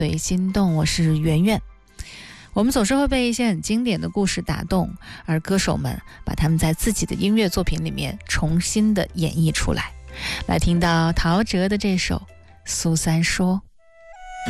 随心动，我是圆圆。我们总是会被一些很经典的故事打动，而歌手们把他们在自己的音乐作品里面重新的演绎出来。来听到陶喆的这首《苏三说》。